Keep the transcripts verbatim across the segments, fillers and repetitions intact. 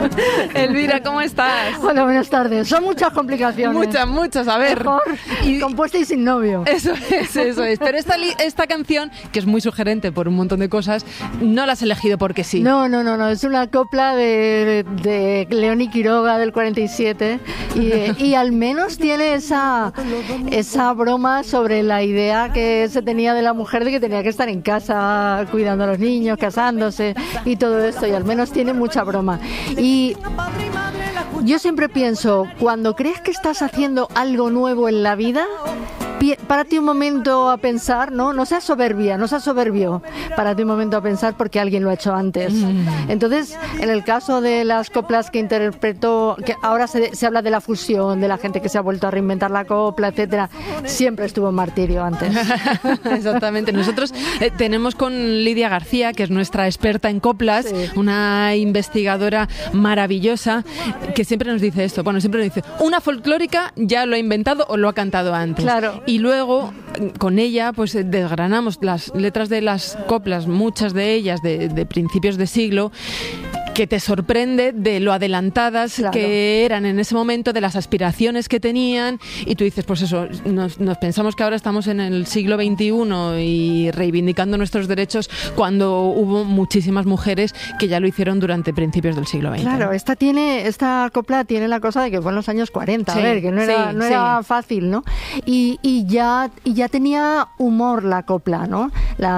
Elvira, ¿cómo estás? Hola, buenas tardes. Son muchas complicaciones. Muchas, muchas, a ver. Mejor y compuesta y sin novio. Eso es, eso es. Pero esta, esta canción, que es muy sugerente por un montón de cosas, no la has elegido porque sí. No, no, no, no. Es una copla de, de Leoni Quiroga del cuarenta y siete y, y al menos tiene esa, esa broma sobre la idea que se tenía de la mujer de que tenía que estar en casa cuidando a los niños, casándose y todo esto, y al menos tiene mucha broma. Y yo siempre pienso, cuando crees que estás haciendo algo nuevo en la vida, párate un momento a pensar, ¿no? No seas soberbia, no seas soberbio. Párate un momento a pensar porque alguien lo ha hecho antes. Mm. Entonces, en el caso de las coplas que interpretó, que ahora se, se habla de la fusión, de la gente que se ha vuelto a reinventar la copla, etcétera, siempre estuvo en martirio antes. Exactamente. Nosotros eh, tenemos con Lidia García, que es nuestra experta en coplas, sí. Una investigadora maravillosa, que siempre nos dice esto. Bueno, siempre nos dice, una folclórica ya lo ha inventado o lo ha cantado antes. Claro. Y luego, con ella, pues desgranamos las letras de las coplas, muchas de ellas de, de principios de siglo, que te sorprende de lo adelantadas, claro, que eran en ese momento, de las aspiraciones que tenían, y tú dices, pues eso, nos, nos pensamos que ahora estamos en el siglo veintiuno y reivindicando nuestros derechos cuando hubo muchísimas mujeres que ya lo hicieron durante principios del siglo veinte. Claro, esta tiene esta copla tiene la cosa de que fue en los años cuarenta, sí, a ver, que no era, sí, no era sí. fácil, ¿no? Y, y, ya, y ya tenía humor la copla, ¿no?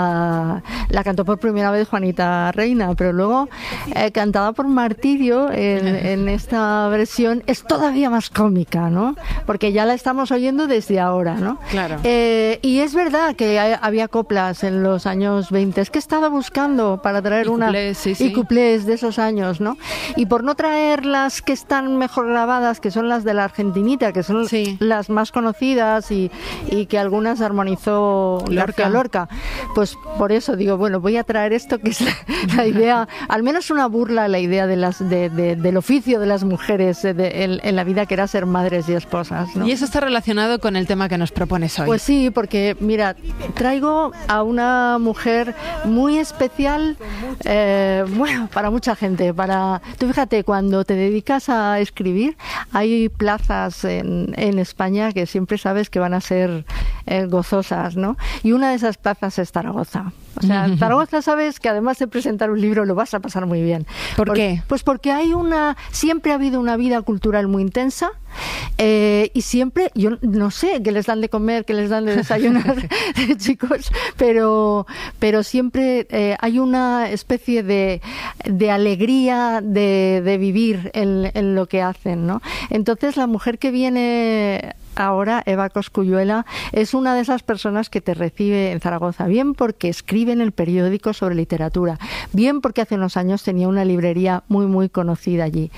La, la cantó por primera vez Juanita Reina, pero luego eh, cantada por Martirio en, en esta versión es todavía más cómica, ¿no? Porque ya la estamos oyendo desde ahora, ¿no? Claro. Eh, y es verdad que hay, había coplas en los años veinte. Es que estaba buscando para traer y una... Cuplés, sí, sí. Y cuplés de esos años, ¿no? Y por no traer las que están mejor grabadas, que son las de la Argentinita, que son sí. las más conocidas y, y que algunas armonizó Lorca. Lorca, pues por eso digo, bueno, voy a traer esto que es la, la idea, al menos una burla a la idea de las de, de, del oficio de las mujeres de, de, en, en la vida, que era ser madres y esposas, ¿no? Y eso está relacionado con el tema que nos propones hoy. Pues sí, porque mira, traigo a una mujer muy especial, eh, bueno, para mucha gente. Para tú fíjate, cuando te dedicas a escribir, hay plazas en, en España que siempre sabes que van a ser eh, gozosas, ¿no? Y una de esas plazas es Zaragoza. O sea, Zaragoza sabes que además de presentar un libro lo vas a pasar muy bien. ¿Por, ¿Por qué? Pues porque hay una, siempre ha habido una vida cultural muy intensa, eh, y siempre, yo no sé qué les dan de comer, qué les dan de desayunar, chicos, pero, pero siempre eh, hay una especie de, de alegría de, de vivir en, en lo que hacen, ¿no? Entonces la mujer que viene ahora, Eva Cosculluela, es una de esas personas que te recibe en Zaragoza, bien porque escribe en el periódico sobre literatura, bien porque hace unos años tenía una librería muy, muy conocida allí,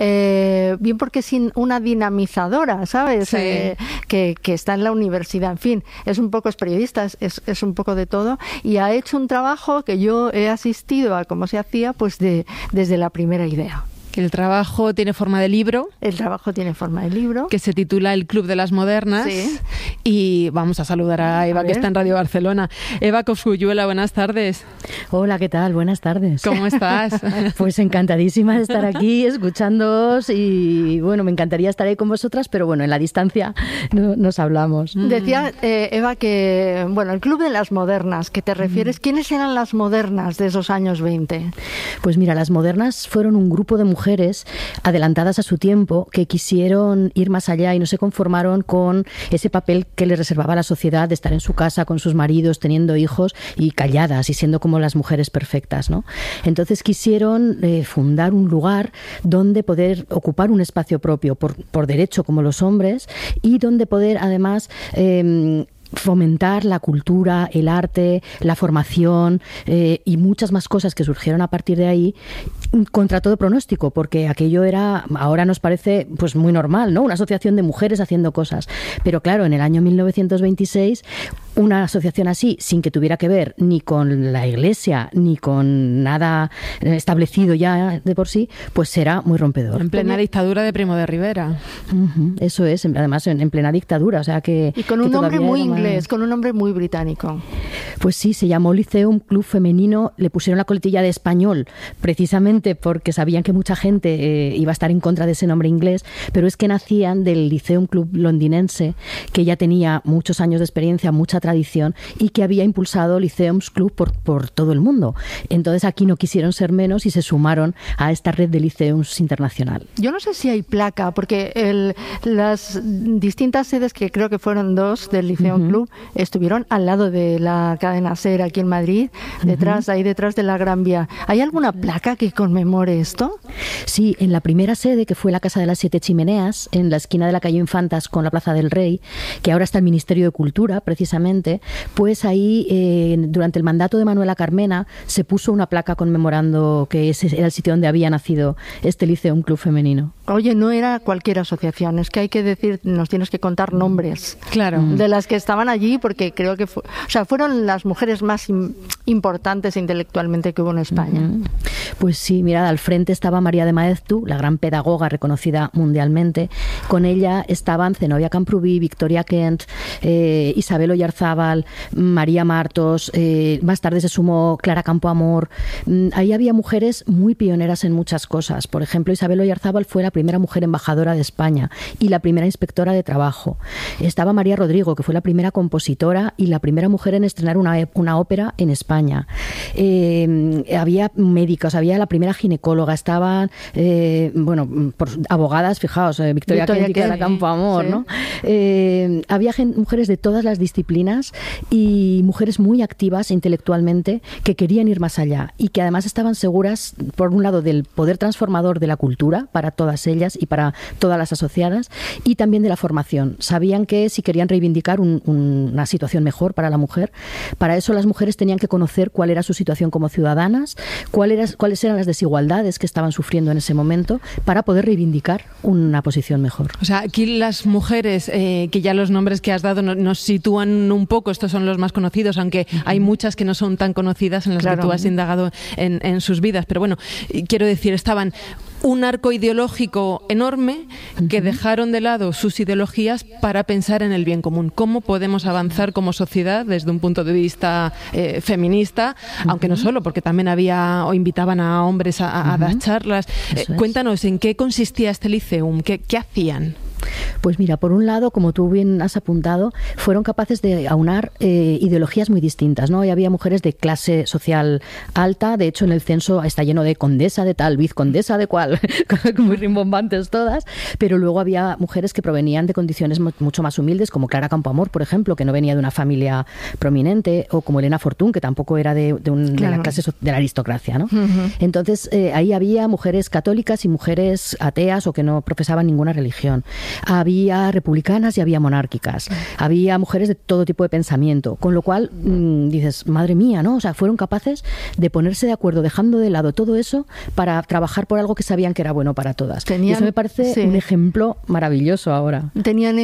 eh, bien porque es una dinamizadora, ¿sabes? Sí. Eh, que, que está en la universidad, en fin, es un poco, es periodista, es, es un poco de todo, y ha hecho un trabajo que yo he asistido a cómo se hacía, pues de, desde la primera idea. El trabajo tiene forma de libro. El trabajo tiene forma de libro. Que se titula El Club de las Modernas. Sí. Y vamos a saludar a Eva, a que está en Radio Barcelona. Eva Cosculluela, buenas tardes. Hola, ¿qué tal? Buenas tardes. ¿Cómo estás? Pues encantadísima de estar aquí, escuchándoos, y bueno, me encantaría estar ahí con vosotras, pero bueno, en la distancia no, nos hablamos. Mm. Decía eh, Eva que, bueno, el Club de las Modernas, que te refieres, mm. ¿quiénes eran las modernas de esos años veinte? Pues mira, las modernas fueron un grupo de mujeres mujeres adelantadas a su tiempo que quisieron ir más allá y no se conformaron con ese papel que les reservaba la sociedad de estar en su casa con sus maridos, teniendo hijos y calladas y siendo como las mujeres perfectas, ¿no? Entonces quisieron eh, fundar un lugar donde poder ocupar un espacio propio por, por derecho como los hombres, y donde poder además eh, fomentar la cultura, el arte, la formación eh, y muchas más cosas que surgieron a partir de ahí, contra todo pronóstico, porque aquello era, ahora nos parece pues muy normal, ¿no? Una asociación de mujeres haciendo cosas. Pero claro, en el año mil novecientos veintiséis, una asociación así, sin que tuviera que ver ni con la Iglesia, ni con nada establecido ya de por sí, pues será muy rompedor. En plena dictadura de Primo de Rivera. Uh-huh, eso es, además en, en plena dictadura, o sea que... Y con un nombre muy inglés, con un nombre muy británico. Pues sí, se llamó Liceum Club Femenino, le pusieron la coletilla de español, precisamente obviamente porque sabían que mucha gente eh, iba a estar en contra de ese nombre inglés, pero es que nacían del Lyceum Club londinense, que ya tenía muchos años de experiencia, mucha tradición, y que había impulsado Lyceums Club por, por todo el mundo. Entonces aquí no quisieron ser menos y se sumaron a esta red de liceums internacional. Yo no sé si hay placa, porque el, las distintas sedes, que creo que fueron dos del Lyceum uh-huh. Club, estuvieron al lado de la cadena SER aquí en Madrid, detrás, uh-huh. ahí detrás de la Gran Vía. ¿Hay alguna placa que conmemore esto? Sí, en la primera sede, que fue la Casa de las Siete Chimeneas, en la esquina de la calle Infantas con la Plaza del Rey, que ahora está el Ministerio de Cultura, precisamente, pues ahí, eh, durante el mandato de Manuela Carmena, se puso una placa conmemorando que ese era el sitio donde había nacido este Lyceum Club femenino. Oye, no era cualquier asociación, es que hay que decir, nos tienes que contar nombres, claro, de las que estaban allí, porque creo que fue, o sea, fueron las mujeres más im- importantes intelectualmente que hubo en España. Uh-huh. Pues sí, mirad, al frente estaba María de Maeztu, la gran pedagoga reconocida mundialmente. Con ella estaban Zenobia Camprubí, Victoria Kent, eh, Isabel Oyarzábal, María Martos, eh, más tarde se sumó Clara Campoamor. Mm, ahí había mujeres muy pioneras en muchas cosas. Por ejemplo, Isabel Oyarzábal fue la primera mujer embajadora de España y la primera inspectora de trabajo. Estaba María Rodrigo, que fue la primera compositora y la primera mujer en estrenar una, una ópera en España. Eh, había médicos, había la primera ginecóloga, estaban, eh, bueno, por, abogadas, fijaos, eh, Victoria, Victoria Kent y Clara Campoamor, sí. ¿no? Eh, había gen, mujeres de todas las disciplinas y mujeres muy activas intelectualmente que querían ir más allá y que además estaban seguras, por un lado, del poder transformador de la cultura para todas ellas y para todas las asociadas, y también de la formación. Sabían que si querían reivindicar un, un, una situación mejor para la mujer, para eso las mujeres tenían que conocer cuál era su situación como ciudadanas, cuál era, cuáles eran las desigualdades que estaban sufriendo en ese momento, para poder reivindicar una posición mejor. O sea, aquí las mujeres, eh, que ya los nombres que has dado nos, nos sitúan un poco, estos son los más conocidos, aunque uh-huh. hay muchas que no son tan conocidas en las claro. que tú has indagado en, en sus vidas. Pero bueno, quiero decir, estaban un arco ideológico enorme que dejaron de lado sus ideologías para pensar en el bien común. ¿Cómo podemos avanzar como sociedad desde un punto de vista eh, feminista? Uh-huh. Aunque no solo, porque también había o invitaban a hombres a, a, a dar charlas. Eh, cuéntanos, ¿en qué consistía este Lyceum? ¿Qué, qué hacían? Pues mira, por un lado, como tú bien has apuntado, fueron capaces de aunar eh, ideologías muy distintas, ¿no? Y había mujeres de clase social alta, de hecho en el censo está lleno de condesa de tal, vizcondesa de cual, muy rimbombantes todas, pero luego había mujeres que provenían de condiciones mucho más humildes, como Clara Campoamor, por ejemplo, que no venía de una familia prominente, o como Elena Fortún, que tampoco era de, de, un, claro. de la clase de la aristocracia, ¿no? Uh-huh. Entonces, eh, ahí había mujeres católicas y mujeres ateas o que no profesaban ninguna religión. Había republicanas y había monárquicas. Había mujeres de todo tipo de pensamiento. Con lo cual, mmm, dices, madre mía, ¿no? O sea, fueron capaces de ponerse de acuerdo, dejando de lado todo eso para trabajar por algo que sabían que era bueno para todas. Tenían, y eso me parece sí. un ejemplo maravilloso ahora. Tenían